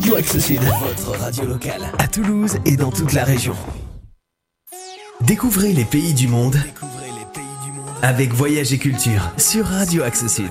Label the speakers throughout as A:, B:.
A: Radio Axe Sud, votre radio locale, à Toulouse et dans toute la région. Découvrez les pays du monde avec Voyage et Culture sur Radio Axe Sud.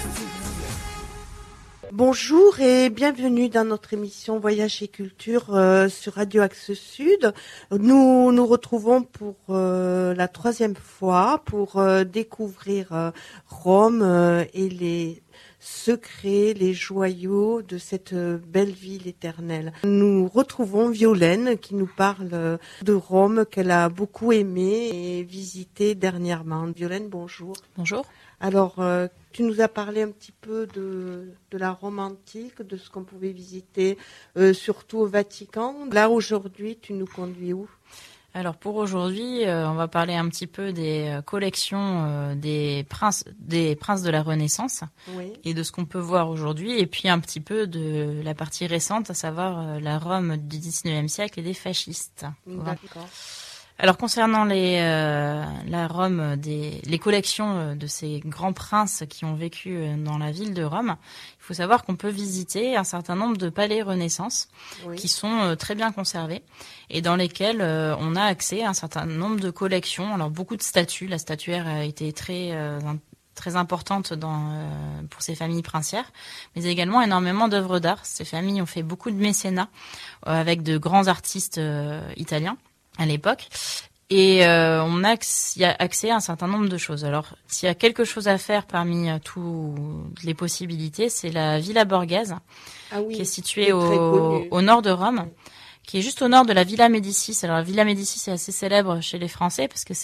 B: Bonjour et bienvenue dans notre émission Voyage et Culture sur Radio Axe Sud. Nous nous retrouvons pour la troisième fois pour découvrir Rome et les secrets, les joyaux de cette belle ville éternelle. Nous retrouvons Violaine qui nous parle de Rome qu'elle a beaucoup aimé et visité dernièrement. Violaine, bonjour.
C: Bonjour.
B: Alors, tu nous as parlé un petit peu de la Rome antique, de ce qu'on pouvait visiter, surtout au Vatican. Là, aujourd'hui, tu nous conduis où ?
C: Alors pour aujourd'hui, on va parler un petit peu des collections des princes de la Renaissance, oui, et de ce qu'on peut voir aujourd'hui, et puis un petit peu de la partie récente, à savoir la Rome du XIXe siècle et des fascistes.
B: D'accord.
C: Voilà. Alors concernant la Rome, les collections de ces grands princes qui ont vécu dans la ville de Rome, il faut savoir qu'on peut visiter un certain nombre de palais Renaissance, oui, qui sont très bien conservés et dans lesquels on a accès à un certain nombre de collections. Alors beaucoup de statues, la statuaire a été très importante pour ces familles princières, mais également énormément d'œuvres d'art. Ces familles ont fait beaucoup de mécénat avec de grands artistes italiens à l'époque, et il y a accès à un certain nombre de choses. Alors, s'il y a quelque chose à faire parmi toutes les possibilités, c'est la Villa Borghese, qui est située au nord de Rome, qui est juste au nord de la Villa Médicis. Alors, la Villa Médicis est assez célèbre chez les Français parce que